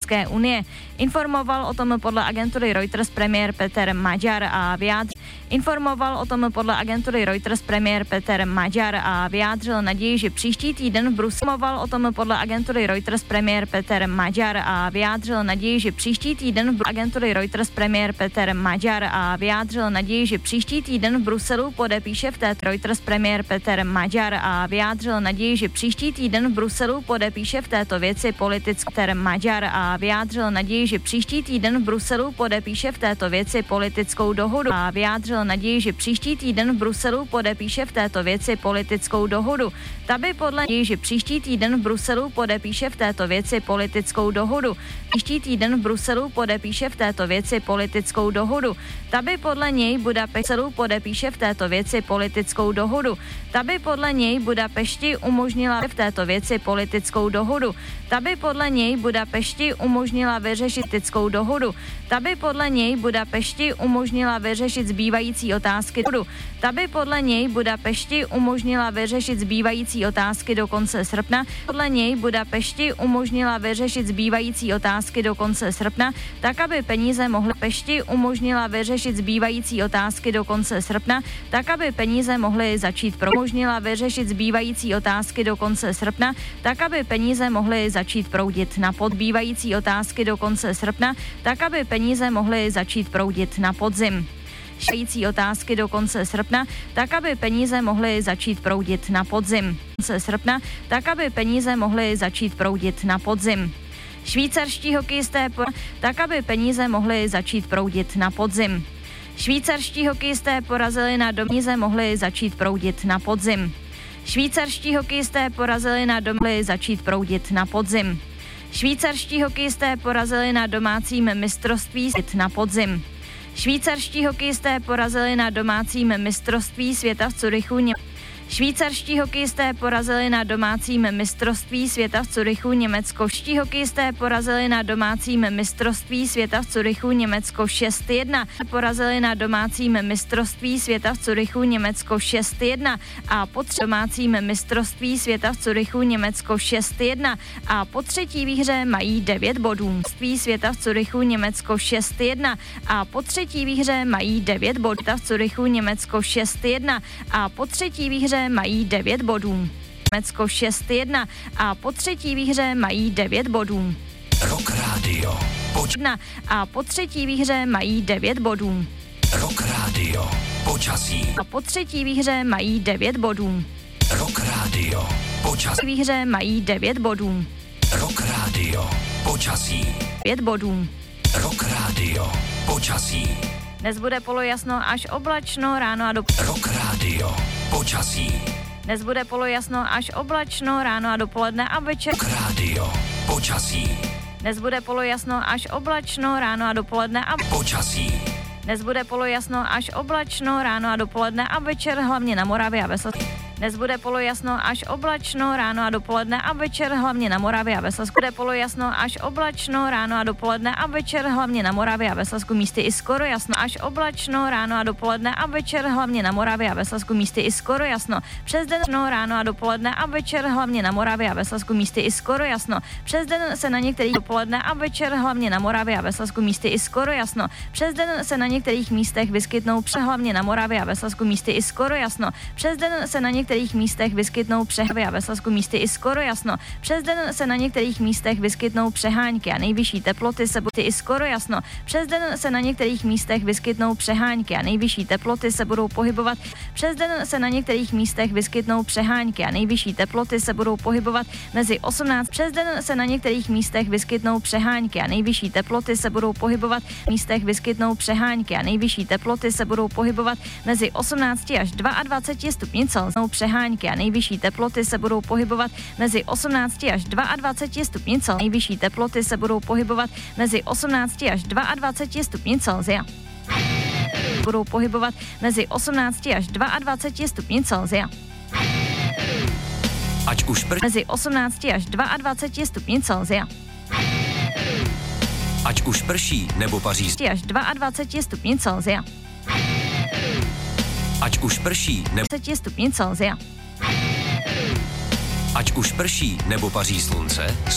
Evropské unie. Informoval o tom podle agentury Reuters premiér Peter Maďar a vyjádřil naději, že příští týden v Bruselu podepíše v této věci politickou dohodu a vyjádřil naději, že příští týden v Bruselu podepíše v této věci politickou dohodu. Ta by podle něj Budapešti umožnila vyřešit zbývající otázky do konce srpna. Tak aby peníze mohly začít proudit na podzim. Švýcarští hokejisté porazili na domácím mistrovství na podzim. Švýcarští hokejisté porazili na domácím mistrovství světa v Curychu Německo 6-1. A po třetí výhře mají 9 bodů. Rock Radio. Rock Radio. Počasí. Po třetí výhře mají 9 bodů. Rock Radio. Počasí. Rock Radio. Počasí. 5 bodů. Rock Radio. Počasí. Dnes bude polojasno až oblačno, ráno a Rock Radio. Počasí. Dnes bude polojasno až oblačno, ráno a dopoledne a večer. Rock Radio. Počasí. Dnes bude polojasno až oblačno, ráno a dopoledne a počasí. Dnes bude polojasno až oblačno, ráno a dopoledne a večer, hlavně na Moravě a ve Slezsku. Dnes bude polojasno až oblačno, ráno a dopoledne a večer, hlavně na Moravě a ve Slezsku. Bude polojasno až oblačno, ráno a dopoledne a večer, hlavně na Moravě a ve Slezsku, místy i skoro jasno. Až oblačno, ráno a dopoledne a večer, hlavně na Moravě a ve Slezsku, místy i skoro jasno. Přes den ráno a dopoledne a večer, hlavně na Moravě a ve Slezsku, místy i skoro jasno. Přes den se na některých dopoledne a večer, hlavně na Moravě a ve Slezsku, místy i skoro jasno. Přes den se na některých místech vyskytnou hlavně na Moravě a ve Slezsku, místy i skoro jasno. Přes den se na některých místech vyskytnou přehánky a ve Slezsku místy i skoro jasno. Přes den se na některých místech vyskytnou přehánky a nejvyšší teploty se budou i skoro jasno. Přes den se na některých místech vyskytnou přehánky a nejvyšší teploty se budou pohybovat. Přes den se na některých místech vyskytnou přehánky a nejvyšší teploty se budou pohybovat mezi 18. Přes den se na některých místech vyskytnou přehánky a nejvyšší teploty se budou pohybovat místech vyskytnou přehánky a nejvyšší teploty se budou pohybovat mezi 18 až 22 stupni Celsia. Přehánky a nejvyšší teploty se budou pohybovat mezi 18 až 22 stupni Celsia. Nejvyšší teploty se budou pohybovat mezi 18 až 22 stupni Celsia. Budou pohybovat mezi 18 až 22 stupni Celsia. Ať už mezi 18 až 22 stupni Celsia. Ať už prší nebo paří až 22 stupni Celsia. Ať už prší nebo 20 stupni Celsia. Ať už prší nebo paří slunce,